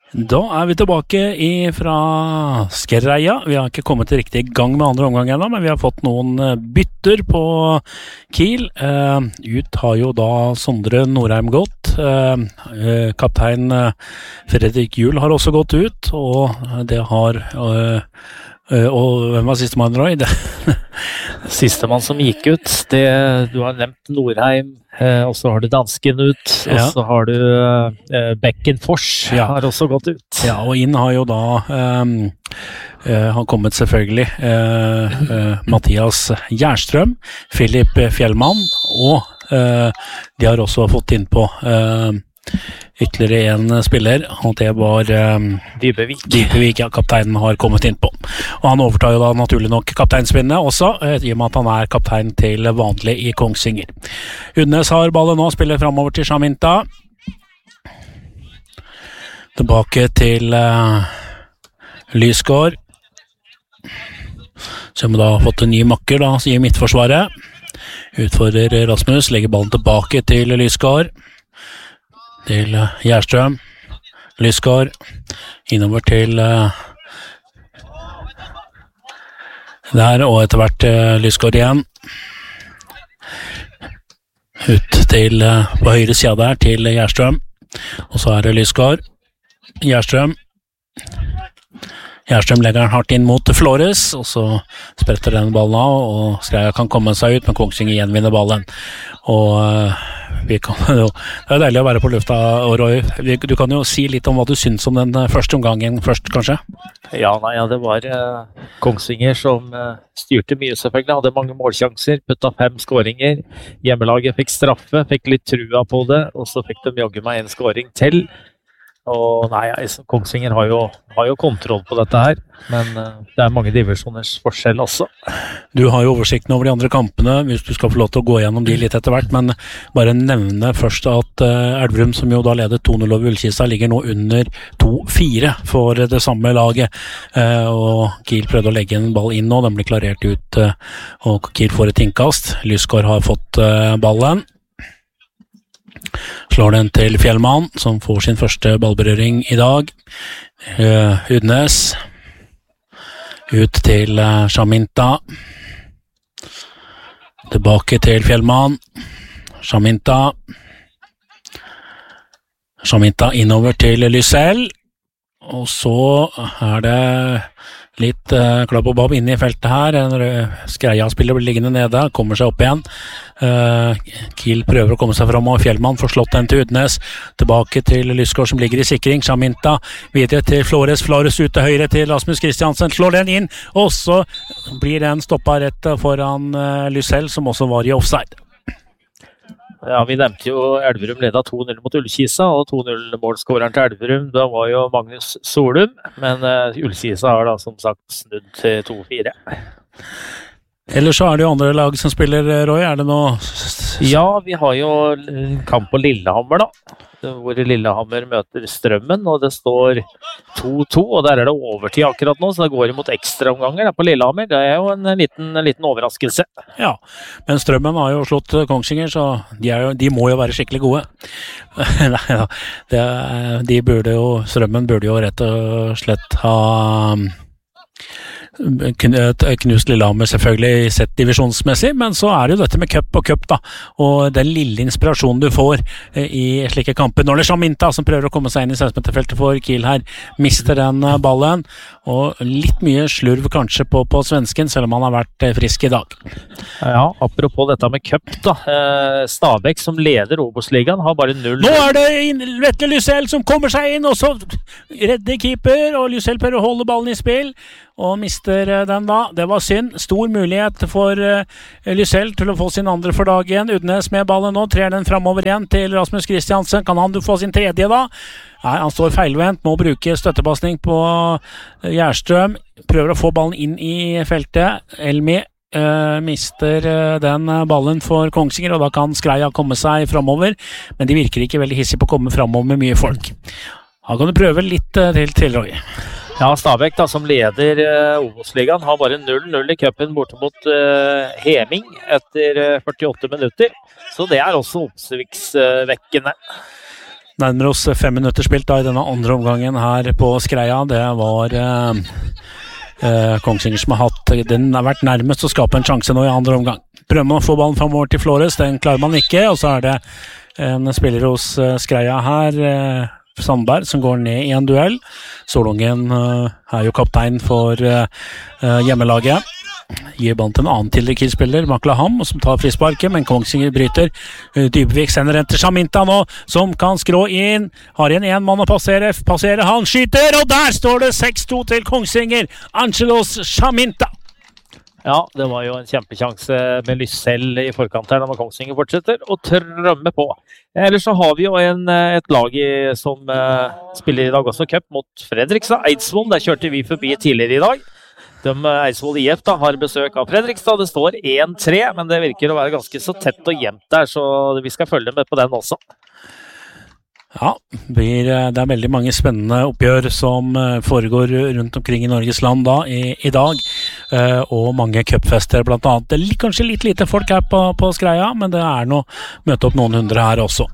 Da vi tilbake fra Skreia. Vi har ikke kommet riktig i gang med andre omgang ennå, men vi har fått noen bytter på Kiel. Ut har jo da Sondre Norheim gått. Kaptein Fredrik Juhl har også gått ut, og det har... og hvem var siste mann, Roy? Siste mann som gikk ut, du har nevnt Norheim, og så har du dansken ut, og så har du Beckenfors har også gått ut. Ja, og inn har jo da har kommet selvfølgelig Mathias Gjerstrøm, Philip Fjellmann, og de har også fått inn på ytterligere en spiller, og det var Dybevik, ja, kapteinen har kommet inn på. Og han overtar jo da naturlig nok kapteinspinnet også, i og med at han er kaptein til vanlig i Kongsvinger. Udnes har ballen nå, spiller fremover til Shaminta. Tilbake til Lysgård, som da har fått en ny makker da, i midtforsvaret. Utfordrer Rasmus, legger ballen tilbake til Lysgård. Til Gjerstrøm, Lysgård, innover til der, og etter hvert Lysgård igjen. Ut til på høyre siden der, til Gjerstrøm, og så det Lysgård, Gjerstrøm. Gjerstrøm legger den hardt inn mot Flores, og så spretter den ballen av, og Skreia kan komme seg ut, men Kongsvinger gjenvinner ballen. Og vi kan jo, det deilig å være på lufta, Roy. Du kan jo si litt om hva du synes om den første omgangen først, kanskje? Ja, det var Kongsvinger som styrte mye selvfølgelig, hadde mange målsjanser, putta 5 skåringer. Hjemmelaget fikk straffe, fikk litt trua på det, og så fikk de jogge meg en skåring til. Og Kongsvinger har jo kontroll på dette her, men det mange divisjoners forskjell også. Du har jo oversikten over de andre kampene, hvis du skal få lov til å gå gjennom de litt etter hvert, men bare nevne først at Elverum, som jo da ledet 2-0 over Ullkisa, ligger nå under 2-4 for det samme laget, og Kiel prøvde å legge en ball inn nå, den ble klarert ut, og Kiel får et innkast. Lysgård har fått ballen. Slår den til Fjellmann, som får sin første ballberøring i dag. Udnes. Ut til Shaminta. Tilbake til Fjellmann. Shaminta. Shaminta innover til Lysell. Og så det litt klabb og babb inne i feltet her. Skreia-spiller blir liggende nede, kommer seg opp igjen. Kiel prøver å komme seg frem, og Fjellmann får slått den til Udnes. Tilbake til Lysgård som ligger i sikring. Shaminta videre til Flores. Flores ut til høyre til Rasmus Kristiansen. Slår den inn, og så blir den stoppet rett foran Lysell, som også var i offside. Ja, vi nevnte jo Elverum ledet 2-0 mot Ullkisa, og 2-0-målskåreren til Elverum, da var jo Magnus Solum, men Ullkisa har da som sagt snudd til 2-4. Ellers så det jo andre lag som spiller, Roy, det noe? Ja, vi har jo kamp på Lillehammer da, hvor Lillehammer møter Strømmen, og det står 2-2, og der det overtid akkurat nå, så det går imot ekstraomganger på Lillehammer. Det jo en liten overraskelse. Ja, men Strømmen har jo slått Kongsvinger, så de må jo være skikkelig gode. Strømmen burde jo rett og slett ha knust Lillehammer selvfølgelig sett divisjonsmessig, men så det jo dette med cup og cup da, og den lille inspirasjonen du får i slike kamper. Når det Shaminta som prøver å komme seg inn i 16-meterfeltet for Kiel her, mister den ballen, og litt mye slurv kanskje på svensken, selv om han har vært frisk i dag. Ja, apropos dette med cup da, Stabæk som leder Obos-ligaen har bare 0. Nå det Vetle Lysell som kommer seg inn, og så redder keeper, og Lysell prøver å holde ballen i spill, og mister den da. Det var synd. Stor mulighet for Lysell til å få sin andre for dagen. Udnes med ballen nå, trer den fremover igjen til Rasmus Kristiansen. Kan han få sin tredje da? Nei, han står feilvendt, må bruke støttepasning på Gjerstrøm. Prøver å få ballen inn i feltet. Elmi mister den ballen for Kongsvinger, og da kan Skreia komme seg fremover, men de virker ikke veldig hissige på å komme fremover med mye folk. Da kan du prøve litt til Roy. Ja, Stabæk da, som leder Obos-ligaen, har bare 0-0 i cupen borte mot Heming etter 48 minutter. Så det også oppsiktsvekkende. Nærmer oss 5 minutter spilt da i denne andre omgangen her på Skreia. Det var Kongsvinger som den har vært nærmest å skape en sjanse nå i andre omgang. Prøver man å få ballen fremover til Flores, den klarer man ikke, og så det en spiller hos Skreia her, Sandberg, som går ned i en duell. Solungen jo kaptein for hjemmelaget. Gir ballen til en annen tidligere Kiel-spiller, Maklaham, som tar frisparket, men Kongsvinger bryter. Dybvik sender den til Shaminta nå, som kan skrå inn. Har igjen en mann å passere han, skyter, og der står det 6-2 til Kongsvinger. Angelos Shaminta. Ja, det var jo en kjempekjanse med Lysell i forkant her, når Kongsvinger fortsetter å trømme på. Ellers så har vi jo et lag som spiller i dag også cup mot Fredrikstad. Eidsvoll, der kjørte vi forbi tidligere i dag. Eidsvoll IF da, har besøk av Fredrikstad. Det står 1-3, men det virker å være ganske så tett og jevnt der, så vi skal følge med på den også. Ja, det veldig mange spennende oppgjør som foregår rundt omkring i Norges land da, i dag, og mange cupfester blant annet. Det kanskje litt lite folk her på Skreia, men det noe møte opp noen hundre her også.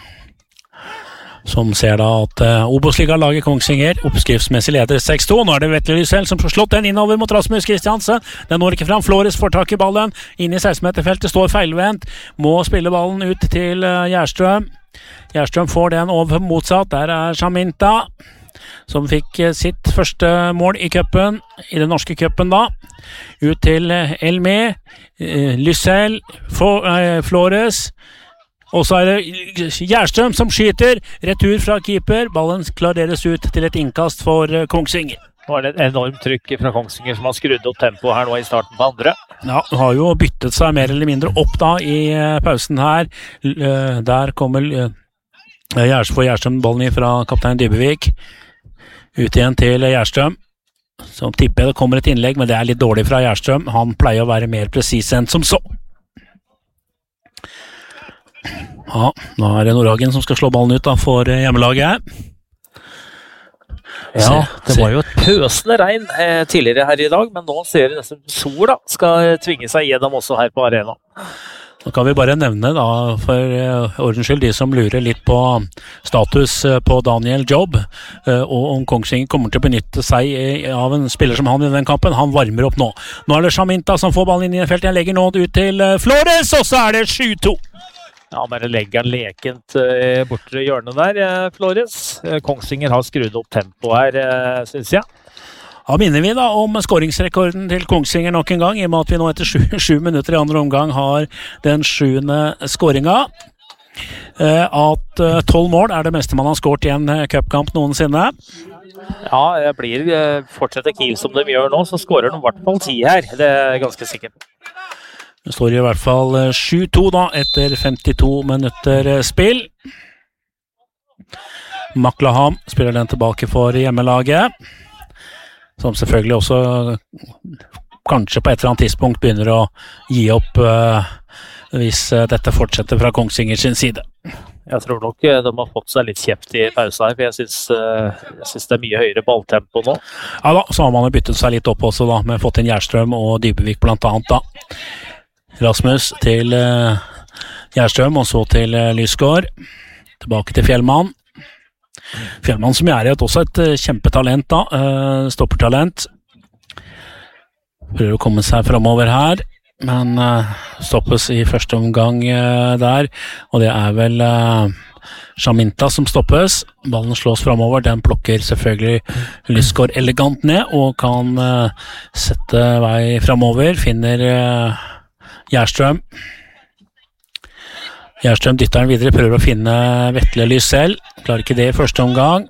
Som ser da at Obos-liga-laget Kongsvinger oppskriftsmessig leder 6-2. Nå det Vetle Lysell som får slått den innover mot Rasmus Kristiansen. Den når ikke fram. Flores får tak i ballen. Inn i 16-meterfeltet står feilvendt. Må spille ballen ut til Gjerstrøm. Gjerstrøm får den over motsatt. Der Shaminta, som fikk sitt første mål i cupen, i den norske cupen da. Ut til Elmi. Lysell, Flores. Og så det Gjerstrøm som skyter, retur fra keeper, ballen klareres ut til et innkast for Kongsvinger. Nå det et enormt trykk fra Kongsvinger som har skrudd opp tempoet her nå i starten på andre. Ja, har jo byttet seg mer eller mindre opp da i pausen her. Der kommer Gjerstrøm ballen fra kaptein Dybevik. Ut igjen til Gjerstrøm. Så tipper jeg det kommer et innlegg, men det litt dårlig fra Gjerstrøm. Han pleier å være mer presis enn som så. Ja, nå det Nordhagen som skal slå ballen ut da for hjemmelaget. Ja, det var jo et pøsende regn tidligere her i dag, men nå ser det nesten sola skal tvinge seg gjennom også her på arena. Nå kan vi bare nevne da, for ordens skyld, de som lurer litt på status på Daniel Jobb, og om Kongsvinger kommer til å benytte seg av en spiller som han i den kampen. Han varmer opp nå. Nå det Shaminta som får ballen inn i feltet. Jeg legger nå ut til Flores, og så det 7-2. Ja, bare legger han lekent bortre hjørnet der, Flores. Kongsvinger har skrudd opp tempo her, synes jeg. Da minner vi da om skåringsrekorden til Kongsvinger nok en gang, i og med at vi nå etter 7 minutter i andre omgang har den 7. skåringa. At 12 mål det meste man har skåret i en cupkamp noensinne. Ja, fortsetter Kiel som de gjør nå, så skårer de i hvert fall 10 her. Det ganske sikkert. Det står i hvert fall 7-2 da, etter 52 minutter spill. Maklaham spiller den tilbake for hjemmelaget, som selvfølgelig også kanskje på et eller annet tidspunkt begynner å gi opp hvis dette fortsetter fra Kongsvinger sin side. Jeg tror nok de har fått seg litt kjeft i pausen her, for jeg synes det mye høyere balltempo nå. Ja da, så har man byttet seg litt opp også da, med fått inn Gjerstrøm og Dybevik blant annet da. Rasmus til Gjerstrøm, og så til Lysgård. Tilbake til Fjellmann. Fjellmann som også et kjempetalent da, stoppertalent. Prøver å komme seg fremover her, men stoppes i første omgang der, og det vel Shaminta som stoppes. Ballen slås fremover, den plukker selvfølgelig Lysgård elegant ned, og kan sette vei fremover, finner Gjerstrøm dytter den videre, prøver å finne Vetle Lysell. Klarer ikke det i første omgang.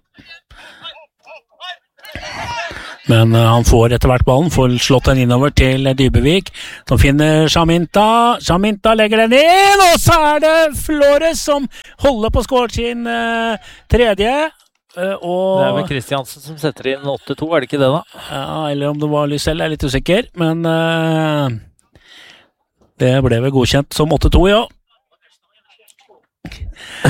Men han får etter hvert ballen, får slått den innover til Dybevik, som finner Shaminta. Shaminta legger den inn, og så det Flores som holder på skåret sin tredje. Og det vel Kristiansen som setter inn 8-2, det ikke det da? Ja, eller om det var Lysell, jeg litt usikker, men det ble vel godkjent som 8-2, ja.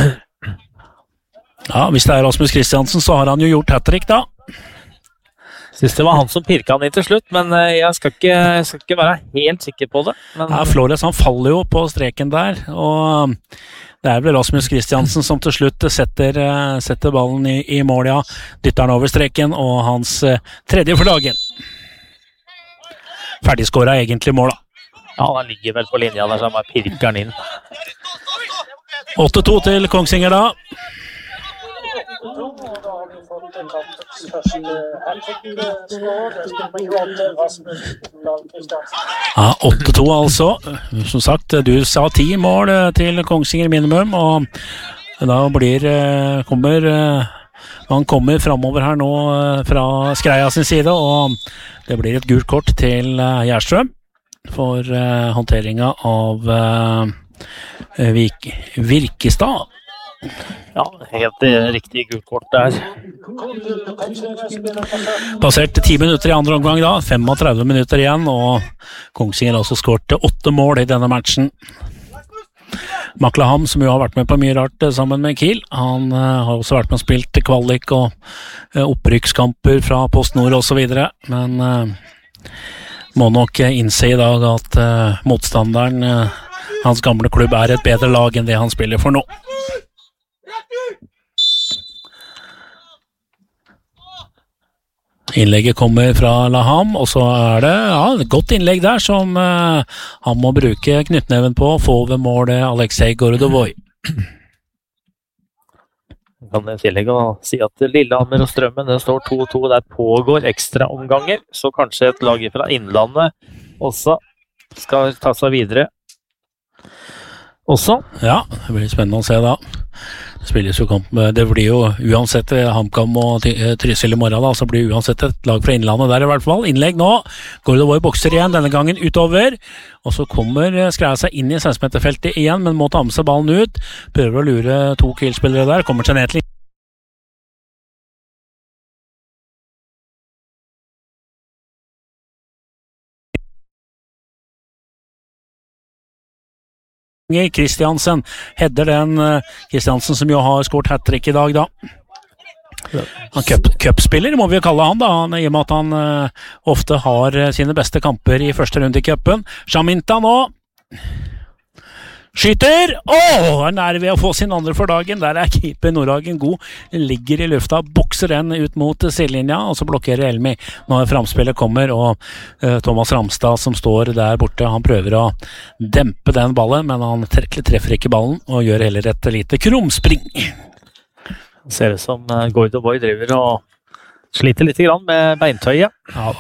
Ja, hvis det Rasmus Kristiansen, så har han jo gjort hat-trick da. Synes det var han som pirket han inn til slutt, men jeg skal ikke være helt sikker på det. Men... Ja, Flores han faller jo på streken der, og det vel Rasmus Kristiansen som til slutt setter ballen i mål, ja. Dytter han over streken, og hans tredje for dagen. Ferdigskåret egentlig mål, da. Ja, han ligger vel på linja der, så han bare pirker han inn. 8-2 til Kongsvinger da. Ja, 8-2 altså. Som sagt, du sa 10 mål til Kongsvinger minimum, og da man kommer fremover her nå fra Skreia sin side, og det blir et gult kort til Gjerstrøm for håndteringen av Virkestad. Ja, helt riktig gult kort der. Passert 10 minutter i andre omgang da, 35 minutter igjen, og Kongsvinger har også skåret 8 mål i denne matchen. Maklaham, som jo har vært med på mye rart sammen med Kiel, han har også vært med og spilt kvalik og opprykkskamper fra Post Nord og så videre, men må nok innse i dag at motstanderen, hans gamle klubb, er et bedre lag enn det han spiller for nå. Innlegget kommer fra Laham, og så det et godt innlegg der som han må bruke knyttneven på, få over målet Alexei Gorodovoi. Jeg kan i tillegg si at Lillehammer og Strømmen, det står 2-2, der pågår ekstra omganger, så kanskje et lag fra Innlandet også skal ta seg videre. Også? Ja, det blir spennende å se da. Det blir jo uansett HamKam og Trysil i morgen da, så blir det uansett et lag fra Innlandet der i hvert fall. Innlegg nå, Gorodovoi bokser igjen, denne gangen utover, og så kommer Skreia seg inn i 16-meterfeltet igjen, men må ta med seg ballen ut, prøver å lure 2 Kiel-spillere der, kommer seg ned til Kristiansen, header den Kristiansen som jo har skåret hat-trick i dag da. Han cupspiller må vi kalle han da, i og med at han ofte har sine beste kamper i første runde i cupen. Shaminta nå skyter, er nær ved å få sin andre for dagen, der keeper Nordhagen god, ligger i lufta, bokser den ut mot sidelinja, og så blokkerer Elmi når framspillet kommer, og Thomas Ramstad som står der borte, han prøver å dempe den ballen, men han treffer ikke ballen, og gjør heller et lite krumspring. Ser det som Gorodovoi driver og sliter litt grann med beintøyet.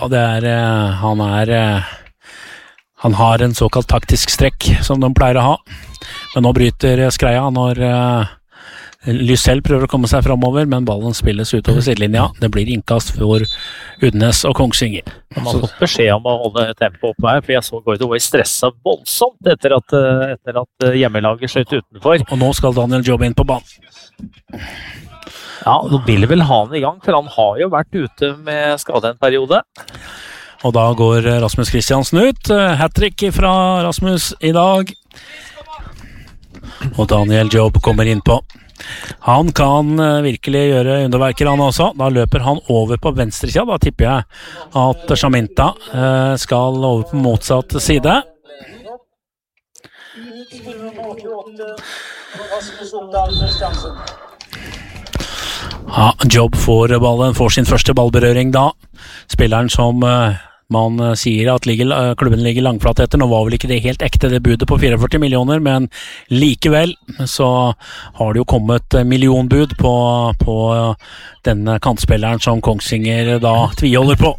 Ja, han har en såkalt taktisk strekk som de pleier å ha, men nå bryter Skreia når Lysell prøver å komme seg fremover, men ballen spilles utover sidelinja. Det blir innkast for Udnes og Kongsvinger. Man har fått beskjed om å holde tempo oppe her, for jeg så Gorodovoi stressa voldsomt etter at hjemmelaget skjøt utenfor. Og nå skal Daniel Jobb inn på banen. Ja, nå vil vel ha han i gang, for han har jo vært ute med skade en periode. Og da går Rasmus Kristiansen ut. Hat-trick fra Rasmus i dag. Og Daniel Jobb kommer inn på. Han kan virkelig gjøre underverker han også. Da løper han over på venstre side. Da tipper jeg at Shaminta skal over på motsatt side. Ja, Jobb får ballen, får sin første ballberøring da. Spilleren som man sier at klubben ligger langflat etter. Nå var vel ikke det helt ekte det budet på 44 millioner, men likevel så har det jo kommet millionbud på denne kantspilleren som Kongsvinger da tviholder på.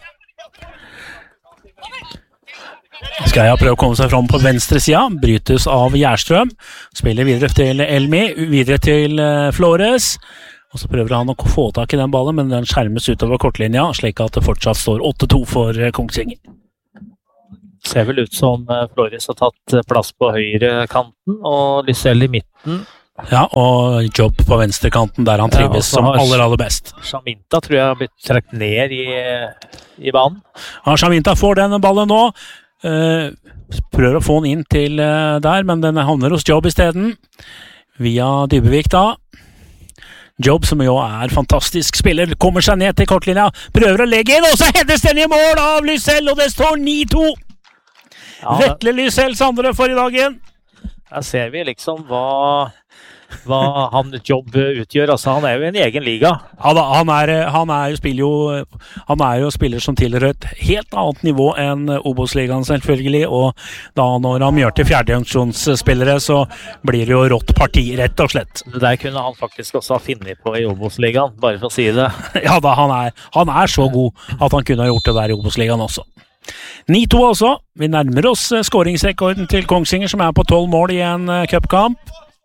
Skreia prøver å komme seg fram på venstre siden, brytes av Gjerstrøm, spiller videre til Elmi, videre til Flores, og så prøver han å få tak i den ballen, men den skjermes utover kortlinja, slik at det fortsatt står 8-2 for Kongsvinger. Ser vel ut som Flores har tatt plass på høyre kanten, og Lysell i midten. Ja, og Jobb på venstre kanten, der han trives som aller best. Shaminta tror jeg har blitt trekt ned i banen. Ja, Shaminta får den ballen nå. Prøver å få den inn til der, men den havner hos Jobb i stedet. Via Dybevik da. Jobb, som jo fantastisk spiller, kommer seg ned til kortlinja, prøver å legge inn, og så heades den i mål av Lysell, og det står 9-2. Ja, Vetle Lysells andre for i dagen. Her ser vi liksom hva han Jobb utgjør. Altså, han jo i en egen liga. Ja da, han er jo spiller som tilhører et helt annet nivå enn Obos-ligaen selvfølgelig, og da når han gjør til fjerdedivisjonsspillere, så blir det jo rått parti, rett og slett. Det der kunne han faktisk også ha funnet på i Obos-ligaen, bare for å si det. Ja da, han er så god at han kunne ha gjort det der i Obos-ligaen også. 9-2 også. Vi nærmer oss skåringsrekorden til Kongsvinger, som på 12 mål i en cupkamp.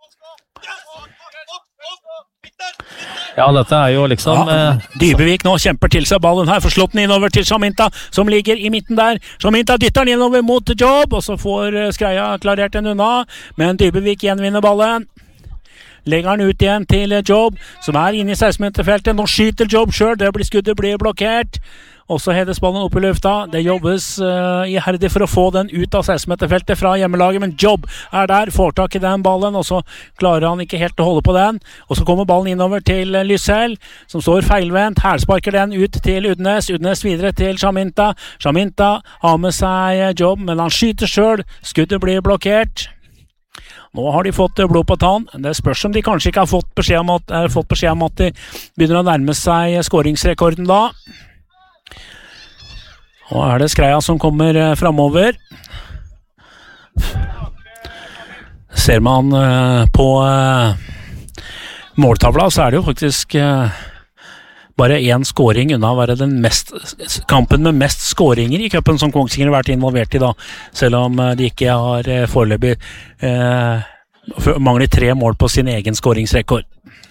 Ja, dette jo liksom... Dybevik nå kjemper til seg ballen her, får slått den innover til Shaminta, som ligger i midten der. Shaminta dytter den innover mot Jobb, og så får Skreia klarert den unna, men Dybevik gjenvinner ballen. Legger den ut igjen til Jobb, som inne i 16-meterfeltet. Nå skyter Jobb selv, skuddet blir blokkert. Og så hedes ballen opp i lufta. Det jobbes iherdig for å få den ut av 16-meterfeltet fra hjemmelaget, men Jobb der, får tak i den ballen, og så klarer han ikke helt å holde på den. Og så kommer ballen innover til Lysell, som står feilvendt, hælsparker den ut til Udnes videre til Shaminta. Shaminta har med seg Jobb, men han skyter selv, skuddet blir blokkert. Nå har de fått blod på tann. Det spørs om de kanskje ikke har fått beskjed om at de begynner å nærme seg skåringsrekorden da. Og det Skreia som kommer fremover. Ser man på måltavla, så det jo faktisk bare én skåring unna å være kampen med mest skåringer i cupen som Kongsvinger har vært involvert i da, selv om de ikke har foreløpig mangler 3 mål på sin egen skåringsrekord.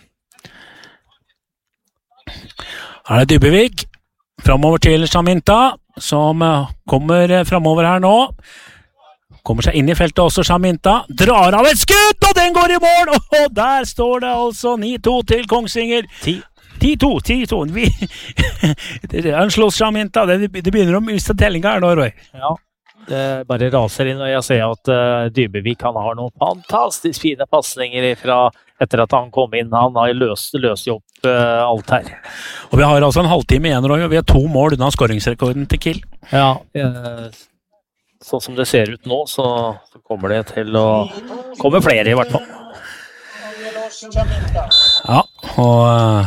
Her det Dybevik, fremover til Shaminta, som kommer fremover her nå. Kommer seg inn i feltet også, Shaminta. Drar av et skudd, og den går i mål! Og der står det altså 9-2 til Kongsvinger. 10-2. Han slåss Shaminta. Det begynner å miste tellinga her nå, Roy. Ja, det bare raser inn, og jeg ser at Dybevik han har noen fantastisk fine passninger etter at han kom inn. Han har løst opp alt her. Og vi har altså en halvtime igjen, Roy, og vi har 2 mål unna skåringsrekorden til Kiel. Ja, sånn som det ser ut nå, så kommer det til å komme flere i hvert fall. Ja, og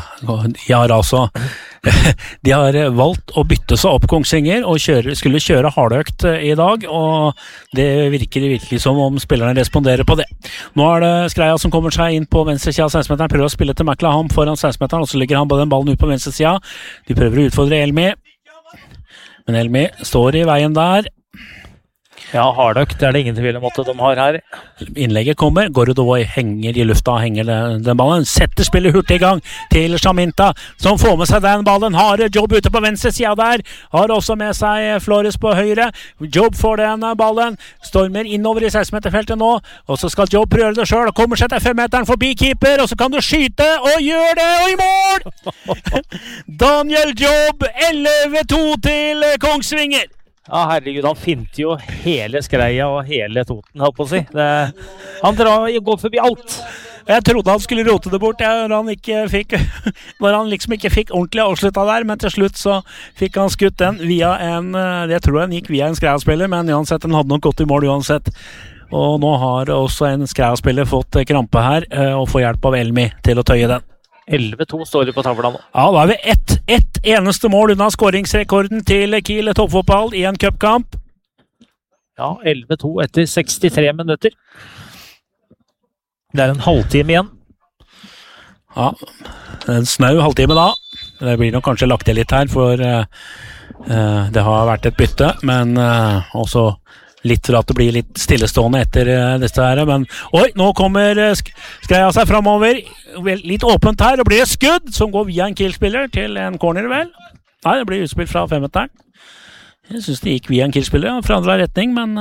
de har valgt å bytte seg opp Kongsvinger og skulle kjøre hardøkt i dag, og det virker virkelig som om spillerne responderer på det. Nå det Skreia som kommer seg inn på venstre siden av 16-meteren, prøver å spille til McLaham foran 16-meteren, og så ligger han på den ballen ut på venstre siden. De prøver å utfordre Elmi, men Elmi står i veien der. Ja, hardøkt det ingen tvil om at de har her. Innlegget kommer, Gorodovoi henger i lufta, henger den ballen, setter spillet hurtig i gang til Shaminta, som får med seg den ballen, har Jobb ute på venstre siden der, har også med seg Flores på høyre. Jobb får den ballen, stormer innover i 16-meterfeltet nå, og så skal Jobb prøve det selv, kommer seg til 5-meteren forbi keeper, og så kan du skyte, og gjør det, og i mål! Daniel Jobb, 11-2 til Kongsvinger. Ja, herregud, han finner jo hele Skreia og hele Toten, holdt på å si. Han går forbi alt. Jeg trodde han skulle rote det bort når han liksom ikke fikk ordentlig avsluttet der, men til slutt så fikk han skutt den via jeg tror han gikk via en Skreia-spiller, men uansett, den hadde nok gått i mål uansett. Og nå har også en Skreia-spiller fått krampe her, og får hjelp av Elmi til å tøye den. 11-2 står det på tavla nå. Ja, da vi ett eneste mål unna skåringsrekorden til Kiel toppfotball i en cupkamp. Ja, 11-2 etter 63 minutter. Det en halvtime igjen. Ja, en snau halvtime da. Det blir nok kanskje lagt til litt her, for det har vært et bytte, men også litt for at det blir litt stillestående etter dette her, men oi, nå kommer Skreia seg fremover, litt åpent her, og blir et skudd som går via en Kiel-spiller til en corner, vel? Nei, det blir utspill fra 5-meteren. Jeg synes det gikk via en Kiel-spiller, fra andre retning, men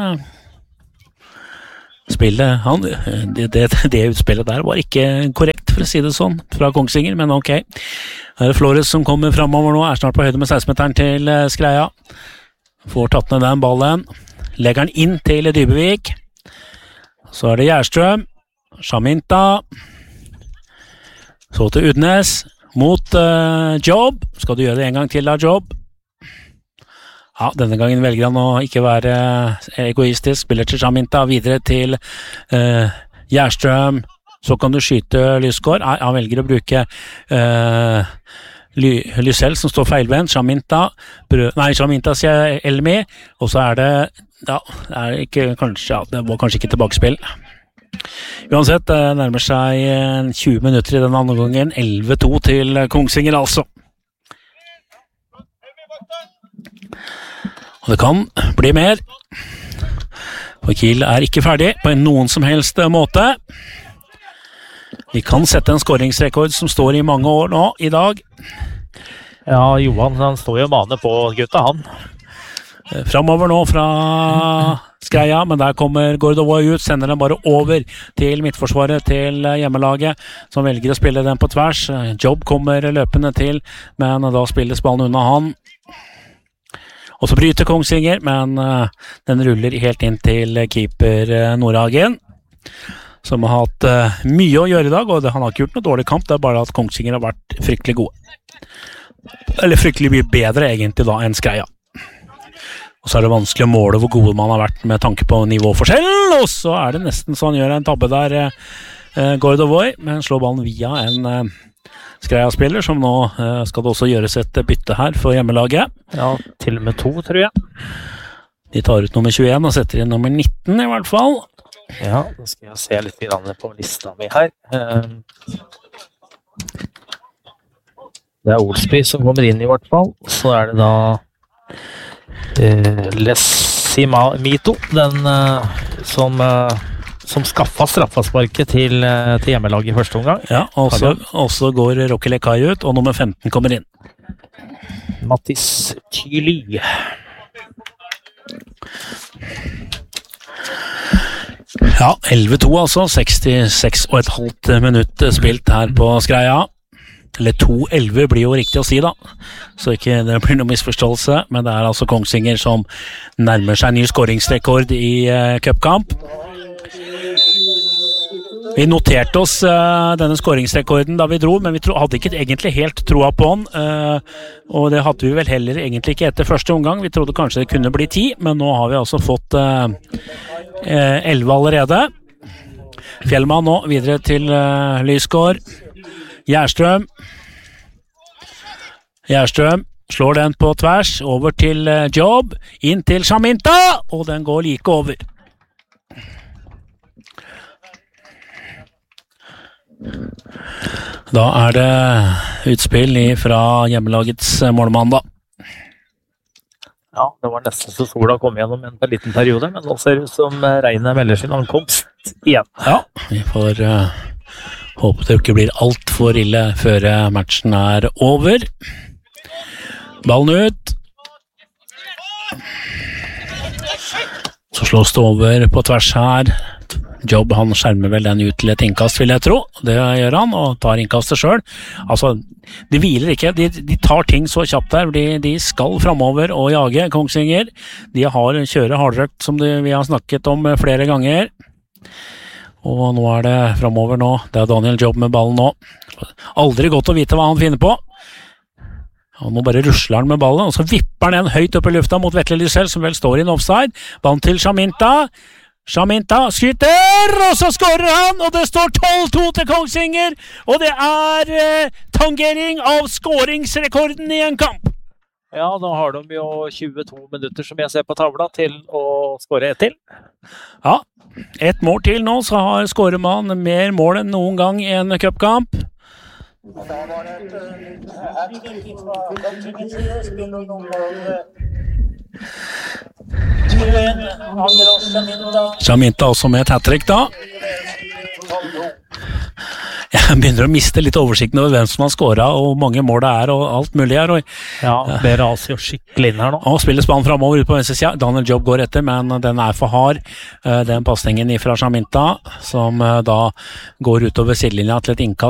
det utspillet der var ikke korrekt, for å si det sånn, fra Kongsvinger, men ok. Her Flores som kommer fremover nå, snart på høyde med 16-meteren til Skreia. Får tatt ned den ballen. Legger den inn til Dybevik. Så det Gjerstrøm. Shaminta. Så til Udnes mot Job. Skal du gjøre det en gang til da, Job? Ja, denne gangen velger han å ikke være egoistisk. Spiller til Shaminta, videre til Gjerstrøm. Så kan du skyte Lysgård. Han velger å bruke Lysell som står feilvendt. Shaminta sier Elmi. Og så det var kanskje ikke tilbakespill. Uansett, det nærmer seg 20 minutter i den andre gangen. 11-2 til Kongsvinger altså. Og det kan bli mer. For Kiel ikke ferdig på noen som helst måte. Vi kan sette en skåringsrekord som står i mange år nå, i dag. Ja, Johan, han står jo og maner på gutta, han. Framover nå fra Skreia, men der kommer Gordovoy ut, sender den bare over til midtforsvaret, til hjemmelaget, som velger å spille den på tvers. Job kommer løpende til, men da spilles ballen unna han. Og så bryter Kongsvinger, men den ruller helt inn til keeper Nordhagen, som har hatt mye å gjøre i dag, og han har ikke gjort noe dårlig kamp, det bare at Kongsvinger har vært fryktelig gode. Eller fryktelig mye bedre egentlig da enn Skreia. Og så det vanskelig å måle hvor gode man har vært med tanke på nivåforskjell, og så det nesten så han gjør en tabbe der, Gordovoy, men slår ballen via en Skreia-spiller, som nå skal det også gjøres et bytte her for hjemmelaget. Ja, til og med 2, tror jeg. De tar ut nummer 21 og setter inn nummer 19 i hvert fall. Ja, da skal jeg se litt på lista mi her. Det Olsby som kommer inn i hvert fall. Så det da Lessimito, den som skaffet straffasparket til hjemmelaget i første omgang. Ja, og så går Rocky Lekai ut, og nummer 15 kommer inn. Mattis Tyly. Ja, 11-2 altså, 66,5 minutt spilt her på Skreia. Eller 2-11 blir jo riktig å si da, så ikke det blir noe misforståelse, men det altså Kongsvinger som nærmer seg ny skåringsrekord i cupkamp. Vi noterte oss denne skåringsrekorden da vi dro, men vi hadde ikke egentlig helt troa på den, og det hadde vi vel heller egentlig ikke etter første omgang. Vi trodde kanskje det kunne bli 10, men nå har vi altså fått 11 allerede. Fjellmann nå, videre til Lysgård. Gjerstrøm slår den på tvers, over til Job, inn til Shaminta, og den går like over. Da det utspill fra hjemmelagets målmann da. Ja, det var nesten så sola kom gjennom en liten periode, men nå ser det ut som regnet melder sin ankomst igjen. Ja, vi får håpe det ikke blir alt for ille før matchen over. Ballen ut. Så slås det over på tvers her. Job, han skjermer vel den ut til et innkast, vil jeg tro. Det gjør han, og tar innkastet selv. Altså, de hviler ikke. De tar ting så kjapt der. De skal fremover og jage Kongsvinger. De kjører hardrøkt, som vi har snakket om flere ganger. Og nå det fremover nå. Det Daniel Job med ballen nå. Aldri godt å vite hva han finner på. Og nå bare rusler han med ballen, og så vipper han en høyt opp i lufta mot Vetle Lysell, som vel står i en offside. Ballen til Shaminta skyter, og så skårer han, og det står 12-2 til Kongsvinger, og det tangering av skåringsrekorden i en kamp. Ja, da har de jo 22 minutter som jeg ser på tavla til å skåre ett til. Ja, ett mål til nå, så skårer man mer mål enn noen gang i en cupkamp. Da var Shaminta også med et hat-trick da. Jeg begynner å miste litt oversikten over hvem som har skåret og hvor mange mål det og alt mulig her. Ja, det raser jo skikkelig inn her nå. Og spiller spann fremover ut på venstre siden. Daniel Job går etter, men den for hard. Den passningen fra Shaminta, som da går utover sidelinja til et innkast